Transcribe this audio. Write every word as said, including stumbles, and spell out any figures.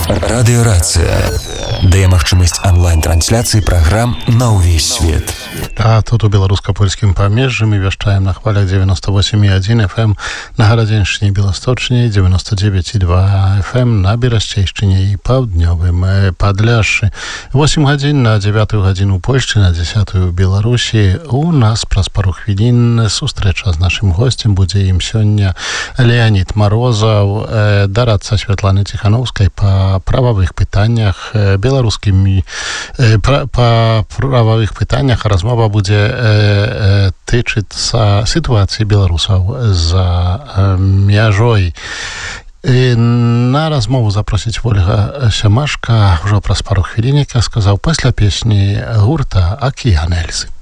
Радыёрацыя дае магчымасць онлайн-трансляцыі праграм на ўвесь свет. А тут у беларуска-польскім памежжы мы вяшчаем на хвалях девяносто восемь и один эф эм, на Гарадзеншчыне і Беласточнай, девяносто девять и два эф эм, на Берасцейшчыне і паўднёвым Падляшшы. восемь гадзін на девятую гадзіну Польшчы, на десятую Беларусі. У нас праз пару хвілін сустрэча з нашым госцем. Будзе ім сёння Леонид Морозов, дарадца Святланы Ціхановскай па прававых пытаннях, беларускімі па прававых пытаннях. Размова будзе тычыцца сітуацыі беларусаў за мяжой. На размову запросіць Ольга Сямашка ўжо праз пару хвілін, як я сказаў, пасля песні гурта «Акіян Эльзы».